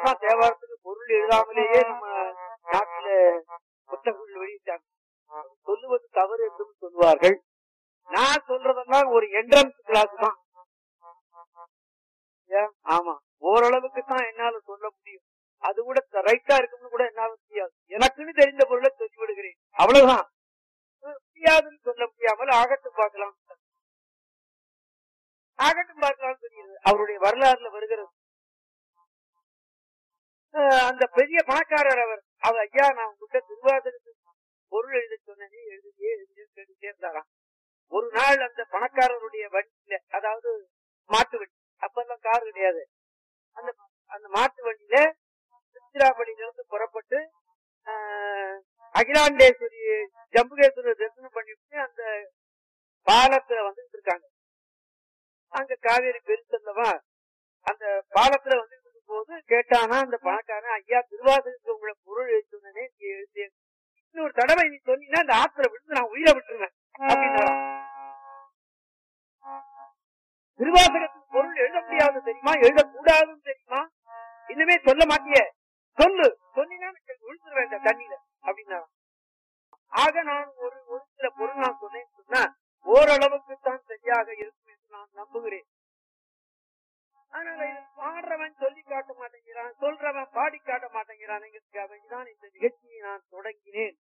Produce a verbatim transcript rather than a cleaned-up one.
அதனாலதான் தேவாரத்துக்கு பொருள் எழுதாமலேயே நம்ம நாட்டுல புத்தகங்கள் வெளியிட்டாங்க. சொல்லுவது தவறு என்றும் சொல்லுவார்கள். நான் சொல்றதெல்லாம் ஒரு என்ட்ரன்ஸ் கிளாஸ் தான். ஆமா, ஓரளவுக்கு தான் என்னால சொல்ல முடியும். அது கூட ரைட்டா இருக்குன்னு கூட என்னால முடியாது. எனக்குன்னு தெரிந்த பொருளை சொல்லிவிடுகிறேன், அவ்வளவுதான். முடியாதுன்னு சொல்ல முடியாமல் ஆகட்டும் பார்க்கலாம் ஆகட்டும் பார்க்கலாம் தெரியுது. அவருடைய வரலாறுல வருகிறது. அந்த பெரிய பணக்காரர் அவர் அவர் ஐயா, நான் உங்ககிட்ட திருவாதிரத்து பொருள் எழுத சொன்னே, எழுதியே எழுதி சேர்ந்தாராம். ஒரு நாள் அந்த பணக்காரருடைய வண்டியில, அதாவது மாட்டு வண்டி, அப்பெல்லாம் கார் கிடையாது, அந்த அந்த மாட்டு வண்டியில திருச்சிராப்பள்ளியிலிருந்து புறப்பட்டு அகிலாண்டேஸ்வரி ஜம்புகேஸ்வரர் தரிசனம் பண்ணிட்டு அந்த பாலத்துல வந்துட்டு இருக்காங்க. அங்க காவேரி பெருசல்லவா, அந்த பாலத்துல வந்து போது கேட்டானா அந்த பணக்காரன், ஐயா திருவாதிரத்துக்கு உங்களை பொருள் எழுதுனே எழுதி இன்னொரு தடவை நீ சொன்னீங்கன்னா அந்த ஆத்துல விழுந்து நான் உயிரை விட்டுருவேன் அப்படின்னா. திருவாசகத்துக்கு பொருள் எழுத முடியாது தெரியுமா, எழுதக்கூடாதுன்னு தெரியுமா, இன்னுமே சொல்ல மாட்டிய, சொல்லு, சொன்னீங்கன்னா விழுந்துருவேன் இந்த தண்ணியில அப்படின்னா. ஆக நான் ஒரு ஒரு சில பொருள் நான் சொன்னேன்னு சொன்னா ஓரளவுக்கு தான் சரியாக இருக்கும் என்று நான் நம்புகிறேன். அதனால இது பாடுறவன் சொல்லி காட்ட மாட்டேங்கிறான், சொல்றவன் பாடி காட்ட மாட்டேங்கிறான். தான் இந்த நிகழ்ச்சியை நான் தொடங்கினேன்.